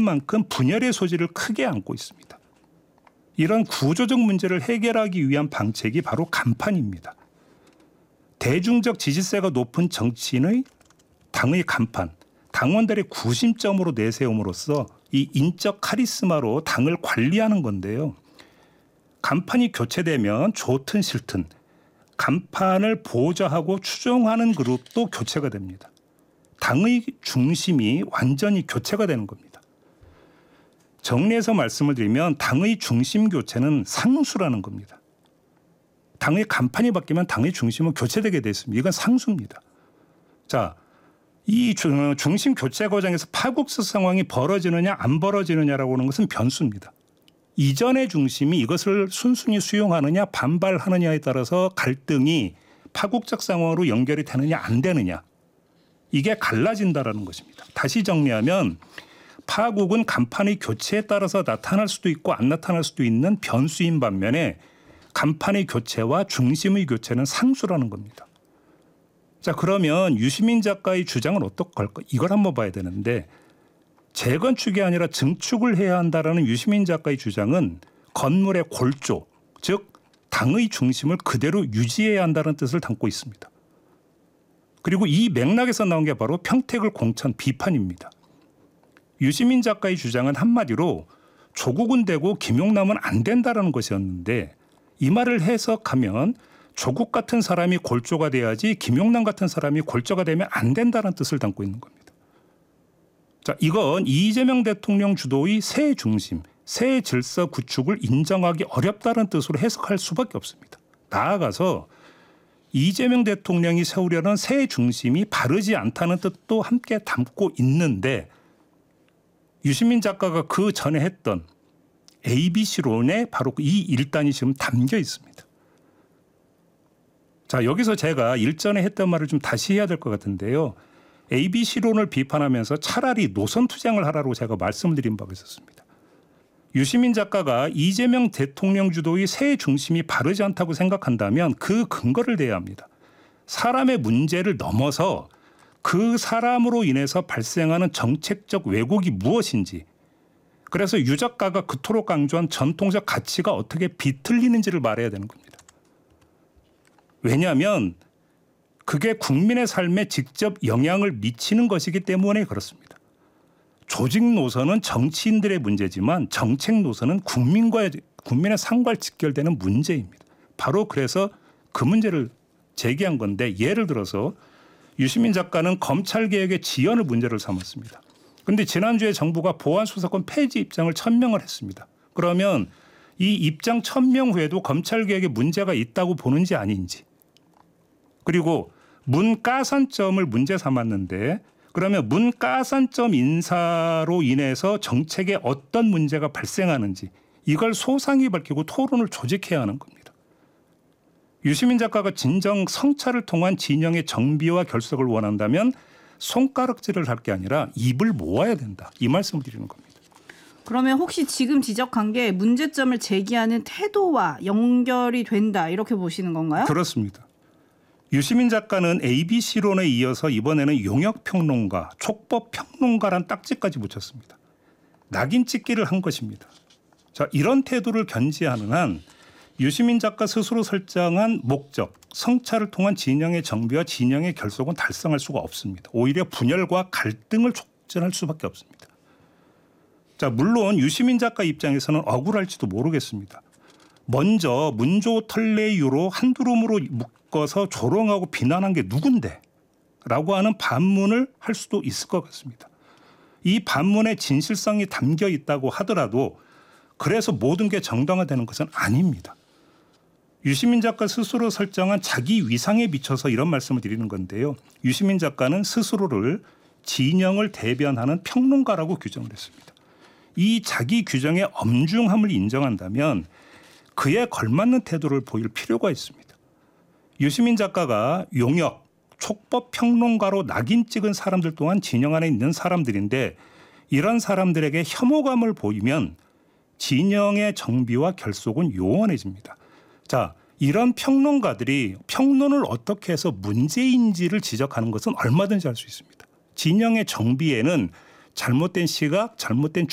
만큼 분열의 소지를 크게 안고 있습니다. 이런 구조적 문제를 해결하기 위한 방책이 바로 간판입니다. 대중적 지지세가 높은 정치인의 당의 간판, 당원들의 구심점으로 내세움으로써 이 인적 카리스마로 당을 관리하는 건데요. 간판이 교체되면 좋든 싫든 간판을 보좌하고 추종하는 그룹도 교체가 됩니다. 당의 중심이 완전히 교체가 되는 겁니다. 정리해서 말씀을 드리면 당의 중심 교체는 상수라는 겁니다. 당의 간판이 바뀌면 당의 중심은 교체되게 돼 있습니다. 이건 상수입니다. 자, 이 중심 교체 과정에서 파국수 상황이 벌어지느냐 안 벌어지느냐라고 하는 것은 변수입니다. 이전의 중심이 이것을 순순히 수용하느냐 반발하느냐에 따라서 갈등이 파국적 상황으로 연결이 되느냐 안 되느냐 이게 갈라진다라는 것입니다. 다시 정리하면 파국은 간판의 교체에 따라서 나타날 수도 있고 안 나타날 수도 있는 변수인 반면에 간판의 교체와 중심의 교체는 상수라는 겁니다. 자, 그러면 유시민 작가의 주장은 어떨까? 이걸 한번 봐야 되는데 재건축이 아니라 증축을 해야 한다라는 유시민 작가의 주장은 건물의 골조, 즉 당의 중심을 그대로 유지해야 한다는 뜻을 담고 있습니다. 그리고 이 맥락에서 나온 게 바로 평택을 공천 비판입니다. 유시민 작가의 주장은 한마디로 조국은 되고 김용남은 안 된다라는 것이었는데 이 말을 해석하면 조국 같은 사람이 골조가 돼야지 김용남 같은 사람이 골조가 되면 안 된다는 뜻을 담고 있는 겁니다. 자, 이건 이재명 대통령 주도의 새 중심, 새 질서 구축을 인정하기 어렵다는 뜻으로 해석할 수밖에 없습니다. 나아가서 이재명 대통령이 세우려는 새 중심이 바르지 않다는 뜻도 함께 담고 있는데 유시민 작가가 그 전에 했던 ABC론에 바로 이 일단이 지금 담겨 있습니다. 자, 여기서 제가 일전에 했던 말을 좀 다시 해야 될 것 같은데요. ABC론을 비판하면서 차라리 노선 투쟁을 하라고 제가 말씀을 드린 바가 있었습니다. 유시민 작가가 이재명 대통령 주도의 새 중심이 바르지 않다고 생각한다면 그 근거를 대야 합니다. 사람의 문제를 넘어서 그 사람으로 인해서 발생하는 정책적 왜곡이 무엇인지, 그래서 유 작가가 그토록 강조한 전통적 가치가 어떻게 비틀리는지를 말해야 되는 겁니다. 왜냐하면 그게 국민의 삶에 직접 영향을 미치는 것이기 때문에 그렇습니다. 조직 노선은 정치인들의 문제지만 정책 노선은 국민의 삶과 직결되는 문제입니다. 바로 그래서 그 문제를 제기한 건데, 예를 들어서 유시민 작가는 검찰개혁의 지연을 문제를 삼았습니다. 그런데 지난주에 정부가 보안수사권 폐지 입장을 천명을 했습니다. 그러면 이 입장 천명 후에도 검찰개혁에 문제가 있다고 보는지 아닌지, 그리고 문가산점을 문제 삼았는데 그러면 문가산점 인사로 인해서 정책에 어떤 문제가 발생하는지 이걸 소상히 밝히고 토론을 조직해야 하는 겁니다. 유시민 작가가 진정 성찰을 통한 진영의 정비와 결속을 원한다면 손가락질을 할 게 아니라 입을 모아야 된다. 이 말씀을 드리는 겁니다. 그러면 혹시 지금 지적한 게 문제점을 제기하는 태도와 연결이 된다 이렇게 보시는 건가요? 그렇습니다. 유시민 작가는 ABC론에 이어서 이번에는 용역평론가, 촉법평론가란 딱지까지 붙였습니다. 낙인 찍기를 한 것입니다. 자, 이런 태도를 견지하는 한 유시민 작가 스스로 설정한 목적, 성찰을 통한 진영의 정비와 진영의 결속은 달성할 수가 없습니다. 오히려 분열과 갈등을 촉진할 수밖에 없습니다. 자, 물론 유시민 작가 입장에서는 억울할지도 모르겠습니다. 먼저 문조털레유로 한두름으로 묶어서 조롱하고 비난한 게 누군데? 라고 하는 반문을 할 수도 있을 것 같습니다. 이 반문에 진실성이 담겨 있다고 하더라도 그래서 모든 게 정당화되는 것은 아닙니다. 유시민 작가 스스로 설정한 자기 위상에 비춰서 이런 말씀을 드리는 건데요. 유시민 작가는 스스로를 진영을 대변하는 평론가라고 규정을 했습니다. 이 자기 규정의 엄중함을 인정한다면 그에 걸맞는 태도를 보일 필요가 있습니다. 유시민 작가가 용역, 촉법 평론가로 낙인 찍은 사람들 또한 진영 안에 있는 사람들인데 이런 사람들에게 혐오감을 보이면 진영의 정비와 결속은 요원해집니다. 자, 이런 평론가들이 평론을 어떻게 해서 문제인지를 지적하는 것은 얼마든지 할 수 있습니다. 진영의 정비에는 잘못된 시각, 잘못된